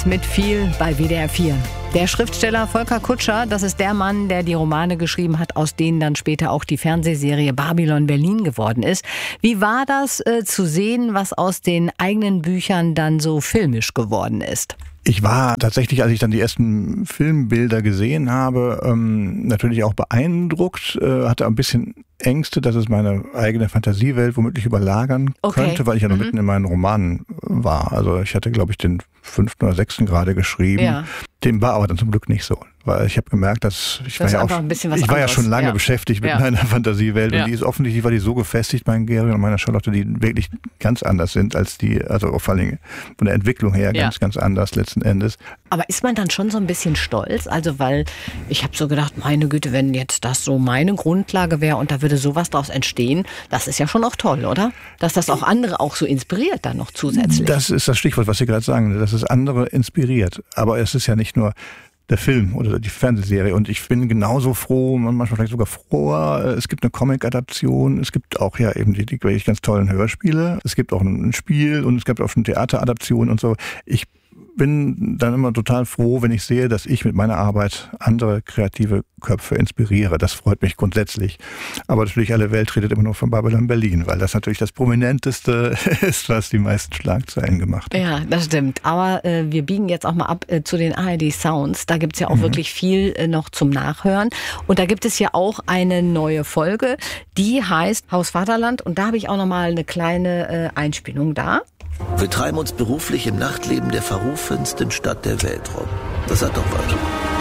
Nachts mit viel bei WDR 4. Der Schriftsteller Volker Kutscher, das ist der Mann, der die Romane geschrieben hat, aus denen dann später auch die Fernsehserie Babylon Berlin geworden ist. Wie war das zu sehen, was aus den eigenen Büchern dann so filmisch geworden ist? Ich war tatsächlich, als ich dann die ersten Filmbilder gesehen habe, natürlich auch beeindruckt, hatte ein bisschen Ängste, dass es meine eigene Fantasiewelt womöglich überlagern könnte, weil ich ja noch mitten in meinen Romanen war. Also ich hatte, glaube ich, den 5. oder 6. gerade geschrieben. Ja. Dem war aber dann zum Glück nicht so. Weil ich habe gemerkt, dass ich war ja schon lange beschäftigt mit meiner Fantasiewelt und die ist offensichtlich, war die so gefestigt, mein Gary und meine Charlotte, die wirklich ganz anders sind als die, also vor allem von der Entwicklung her ganz anders letzten Endes. Aber ist man dann schon so ein bisschen stolz? Also weil ich habe so gedacht, meine Güte, wenn jetzt das so meine Grundlage wäre und da würde sowas draus entstehen, das ist ja schon auch toll, oder? Dass das auch andere auch so inspiriert dann noch zusätzlich. Das ist das Stichwort, was Sie gerade sagen, dass es andere inspiriert. Aber es ist ja nicht nur der Film oder die Fernsehserie. Und ich bin genauso froh, manchmal vielleicht sogar froher. Es gibt eine Comic-Adaption, es gibt auch ja eben die wirklich ganz tollen Hörspiele. Es gibt auch ein Spiel und es gibt auch schon Theateradaptionen und so. Ich bin dann immer total froh, wenn ich sehe, dass ich mit meiner Arbeit andere kreative Köpfe inspiriere. Das freut mich grundsätzlich. Aber natürlich alle Welt redet immer noch von Babylon Berlin, weil das natürlich das Prominenteste ist, was die meisten Schlagzeilen gemacht hat. Ja, das stimmt. Aber wir biegen jetzt auch mal ab zu den ARD Sounds. Da gibt es ja auch wirklich viel noch zum Nachhören. Und da gibt es ja auch eine neue Folge, die heißt Haus Vaterland. Und da habe ich auch noch mal eine kleine Einspielung da. Wir treiben uns beruflich im Nachtleben der verrufensten Stadt der Welt rum. Das hat doch was.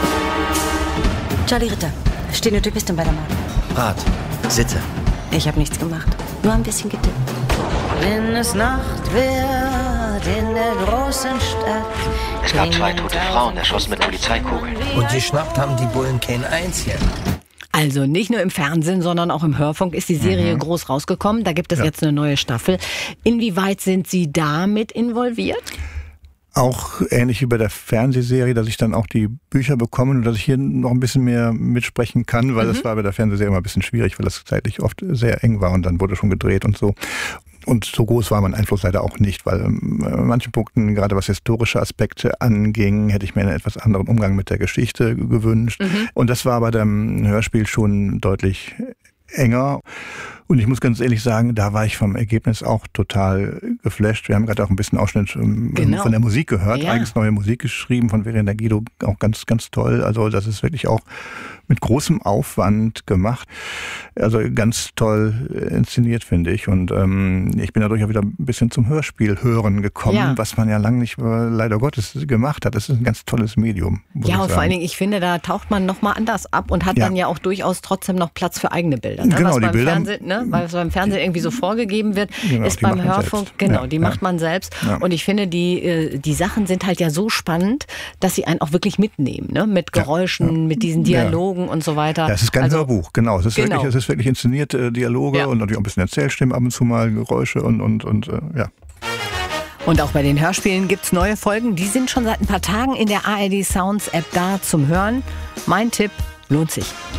Charlie Ritter, Stenotypistin bei der Mord. Rat, Sitte. Ich habe nichts gemacht, nur ein bisschen getippt. Wenn es Nacht wird in der großen Stadt. Es gab 2 tote Frauen, erschossen mit Polizeikugeln. Und geschnappt haben die Bullen kein Einzchen. Also nicht nur im Fernsehen, sondern auch im Hörfunk ist die Serie groß rausgekommen. Da gibt es jetzt eine neue Staffel. Inwieweit sind Sie damit involviert? Auch ähnlich wie bei der Fernsehserie, dass ich dann auch die Bücher bekomme und dass ich hier noch ein bisschen mehr mitsprechen kann, weil das war bei der Fernsehserie immer ein bisschen schwierig, weil das zeitlich oft sehr eng war und dann wurde schon gedreht und so. Und so groß war mein Einfluss leider auch nicht, weil in manchen Punkten, gerade was historische Aspekte anging, hätte ich mir einen etwas anderen Umgang mit der Geschichte gewünscht. Und das war bei dem Hörspiel schon deutlich enger. Und ich muss ganz ehrlich sagen, da war ich vom Ergebnis auch total geflasht. Wir haben gerade auch ein bisschen Ausschnitt von der Musik gehört, eigens neue Musik geschrieben von Verena Guido, auch ganz, ganz toll. Also das ist wirklich auch mit großem Aufwand gemacht. Also ganz toll inszeniert, finde ich. Und ich bin dadurch auch wieder ein bisschen zum Hörspiel hören gekommen, was man ja lange nicht, leider Gottes, gemacht hat. Das ist ein ganz tolles Medium. Ja, und vor allen Dingen, ich finde, da taucht man nochmal anders ab und hat dann ja auch durchaus trotzdem noch Platz für eigene Bilder. Ne? Genau, was die Bilder. Weil es beim Fernsehen irgendwie so vorgegeben wird, ist beim Hörfunk, die macht man selbst. Ja. Und ich finde, die Sachen sind halt ja so spannend, dass sie einen auch wirklich mitnehmen, ne? Mit Geräuschen, mit diesen Dialogen und so weiter. Ja, es ist kein Hörbuch, genau. Es ist wirklich inszenierte Dialoge und natürlich auch ein bisschen Erzählstimmen, ab und zu mal Geräusche und. Und auch bei den Hörspielen gibt es neue Folgen. Die sind schon seit ein paar Tagen in der ARD Sounds App da zum Hören. Mein Tipp, lohnt sich.